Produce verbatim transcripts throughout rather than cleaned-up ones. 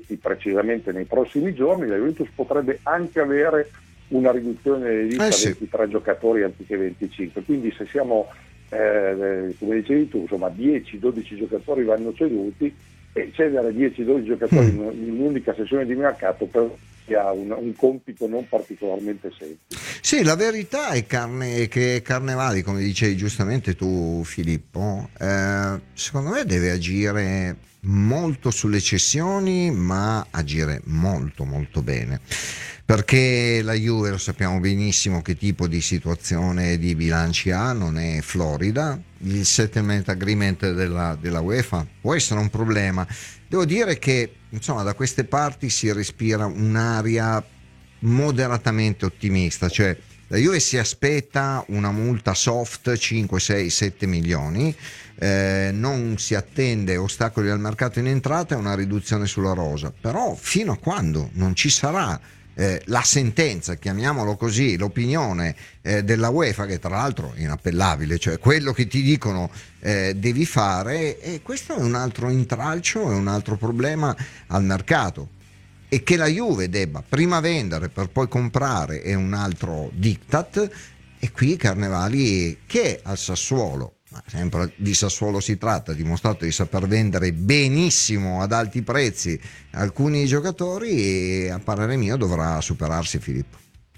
detti precisamente nei prossimi giorni, la Juventus potrebbe anche avere una riduzione delle liste Eh a sì. ventitré giocatori anziché venticinque, quindi se siamo eh, come dicevi tu, insomma dieci dodici giocatori vanno ceduti, e cedere dieci dodici giocatori Mm. in, in un'unica sessione di mercato per che ha un, un compito non particolarmente semplice. Sì, la verità è carne, che Carnevali, come dicevi giustamente tu Filippo, eh, secondo me deve agire molto sulle cessioni, ma agire molto molto bene, perché la Juve lo sappiamo benissimo che tipo di situazione di bilanci ha, non è florida. Il settlement agreement della, della UEFA può essere un problema. Devo dire che insomma da queste parti si respira un'aria moderatamente ottimista, cioè la Juve si aspetta una multa soft cinque, sei, sette milioni, eh, non si attende ostacoli al mercato in entrata e una riduzione sulla rosa, però fino a quando non ci sarà eh, la sentenza, chiamiamolo così, l'opinione eh, della UEFA, che tra l'altro è inappellabile, cioè quello che ti dicono eh, devi fare, e questo è un altro intralcio, è un altro problema al mercato. E che la Juve debba prima vendere per poi comprare è un altro diktat, e qui Carnevali, che al Sassuolo, ma sempre di Sassuolo si tratta, ha dimostrato di saper vendere benissimo ad alti prezzi alcuni giocatori, e a parere mio dovrà superarsi, Filippo.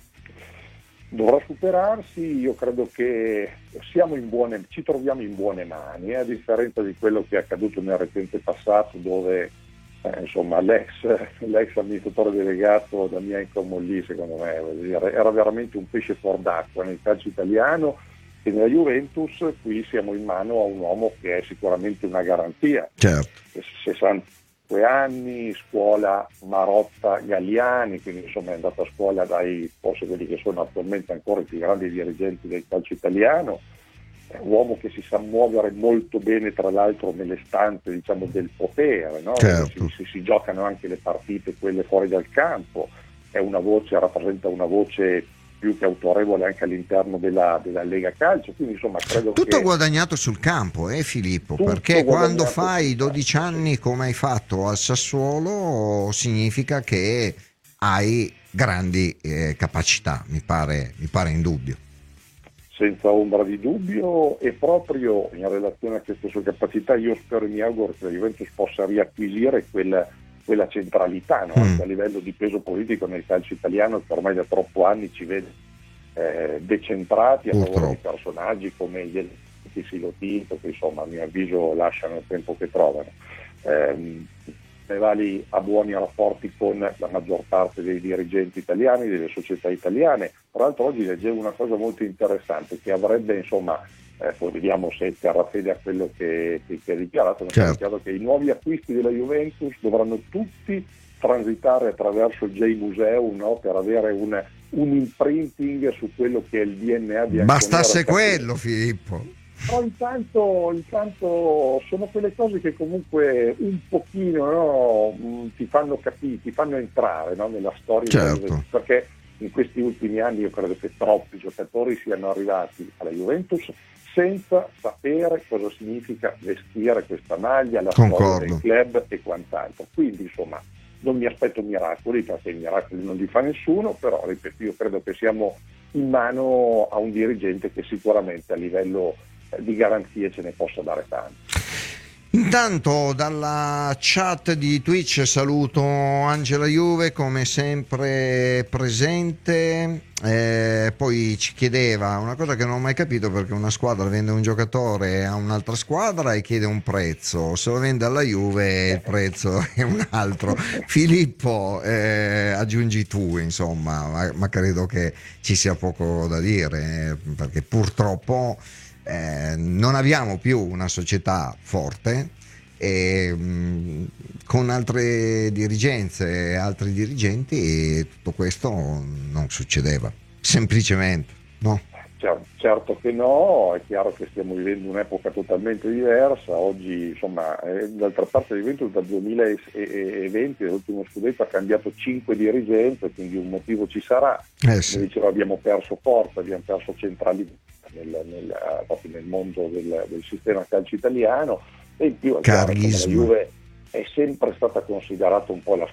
Dovrà superarsi, io credo che siamo in buone, ci troviamo in buone mani, eh, a differenza di quello che è accaduto nel recente passato, dove eh, insomma l'ex, l'ex amministratore delegato Damien Comolli, secondo me, voglio dire, era veramente un pesce fuor d'acqua nel calcio italiano, e nella Juventus qui siamo in mano a un uomo che è sicuramente una garanzia. Certo. sessantadue anni, scuola Marotta Galliani, quindi insomma è andato a scuola dai forse quelli che sono attualmente ancora i più grandi dirigenti del calcio italiano, è un uomo che si sa muovere molto bene, tra l'altro nelle stanze, diciamo, del potere, no? Certo. si, si, si giocano anche le partite, quelle fuori dal campo, è una voce, rappresenta una voce più che autorevole anche all'interno della, della Lega Calcio, quindi insomma credo tutto che guadagnato sul campo, eh Filippo, tutto perché quando guadagnato fai sul dodici campo, anni sì. come hai fatto al Sassuolo significa che hai grandi eh, capacità, mi pare, mi pare indubbio. Senza ombra di dubbio, e proprio in relazione a queste sue capacità io spero e mi auguro che la Juventus possa riacquisire quella, quella centralità, no? Mm. Anche a livello di peso politico nel calcio italiano, che ormai da troppo anni ci vede eh, decentrati a favore di Purtroppo. personaggi come gli Silotinto, che insomma a mio avviso lasciano il tempo che trovano. Eh, Carnevali ha buoni rapporti con la maggior parte dei dirigenti italiani, delle società italiane. Tra l'altro oggi leggevo una cosa molto interessante, che avrebbe, insomma, eh, poi vediamo se terrà fede a quello che, che, che ha dichiarato, Certo. ha dichiarato che i nuovi acquisti della Juventus dovranno tutti transitare attraverso il J-Museum, no? Per avere un, un imprinting su quello che è il D N A bianconero. Bastasse quello, Filippo. Però intanto, intanto sono quelle cose che comunque un pochino, no, ti fanno capire, ti fanno entrare, no, nella storia, Certo. perché in questi ultimi anni io credo che troppi giocatori siano arrivati alla Juventus senza sapere cosa significa vestire questa maglia, la Concordo. storia del club e quant'altro. Quindi insomma non mi aspetto miracoli, perché i miracoli non li fa nessuno, però ripeto, io credo che siamo in mano a un dirigente che sicuramente a livello di garanzie ce ne possa dare tanto. Intanto dalla chat di Twitch saluto Angela Juve, come sempre presente. Eh, poi ci chiedeva una cosa che non ho mai capito, perché una squadra vende un giocatore a un'altra squadra e chiede un prezzo, se lo vende alla Juve il prezzo è un altro. Filippo, eh, aggiungi tu, insomma, ma, ma credo che ci sia poco da dire, eh, perché purtroppo Eh, non abbiamo più una società forte, e mh, con altre dirigenze, altri dirigenti, tutto questo non succedeva, semplicemente, no? Certo che no, è chiaro che stiamo vivendo un'epoca totalmente diversa. Oggi, insomma, eh, d'altra parte la Juventus dal duemilaventi, dall'ultimo scudetto, ha cambiato cinque dirigenti, quindi un motivo ci sarà. Eh sì. Come dicevo, abbiamo perso forza, abbiamo perso centralità nel, nel, proprio nel mondo del, del sistema calcio italiano, e in più è chiaro che la Juve è sempre stata considerata un po' la